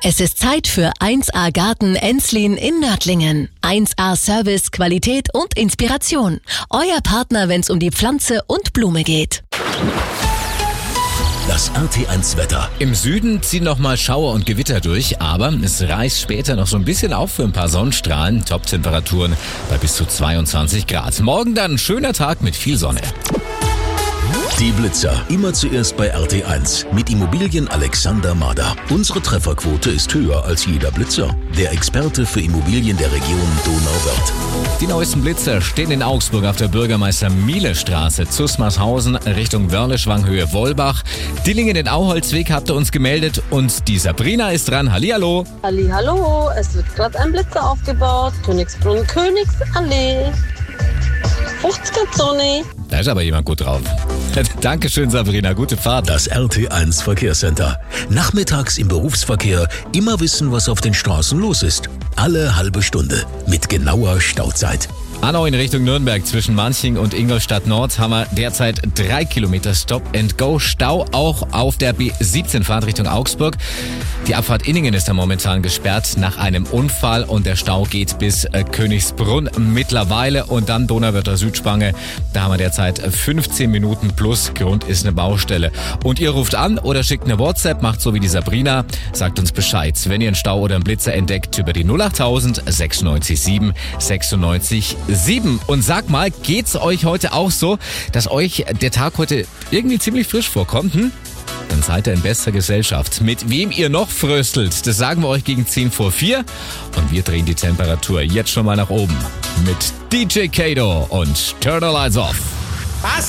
Es ist Zeit für 1A Garten Enslin in Nördlingen. 1A Service, Qualität und Inspiration. Euer Partner, wenn es um die Pflanze und Blume geht. Das RT1 Wetter. Im Süden ziehen nochmal Schauer und Gewitter durch, aber es reißt später noch so ein bisschen auf für ein paar Sonnenstrahlen. Top-Temperaturen bei bis zu 22 Grad. Morgen dann ein schöner Tag mit viel Sonne. Die Blitzer. Immer zuerst bei RT1 mit Immobilien Alexander Mader. Unsere Trefferquote ist höher als jeder Blitzer. Der Experte für Immobilien der Region Donauwörth. Die neuesten Blitzer stehen in Augsburg auf der Bürgermeister-Miele-Straße, Zusmarshausen Richtung Wörle-Schwanghöhe Wollbach. Dillingen den Auholzweg habt ihr uns gemeldet und die Sabrina ist dran. Hallihallo. Hallihallo, es wird gerade ein Blitzer aufgebaut. Königsbrunn, Königsallee. 50er Zone. Da ist aber jemand gut drauf. Dankeschön, Sabrina. Gute Fahrt. Das RT1 Verkehrscenter. Nachmittags im Berufsverkehr immer wissen, was auf den Straßen los ist. Alle halbe Stunde mit genauer Stauzeit. Hanau in Richtung Nürnberg zwischen Manching und Ingolstadt Nord haben wir derzeit 3 Kilometer Stop-and-Go. Stau auch auf der B17 Fahrt Richtung Augsburg. Die Abfahrt Inningen ist da momentan gesperrt nach einem Unfall und der Stau geht bis Königsbrunn mittlerweile und dann Donauwörther Südspange. Da haben wir derzeit 15 Minuten plus. Grund ist eine Baustelle. Und ihr ruft an oder schickt eine WhatsApp, macht so wie die Sabrina, sagt uns Bescheid, wenn ihr einen Stau oder einen Blitzer entdeckt über die 08000 96 7 96 7. Und sag mal, geht's euch heute auch so, dass euch der Tag heute irgendwie ziemlich frisch vorkommt? Dann seid ihr in bester Gesellschaft. Mit wem ihr noch fröstelt, das sagen wir euch gegen 10 vor 4. Und wir drehen die Temperatur jetzt schon mal nach oben. Mit DJ Kato und Turn the Lights Off. Was?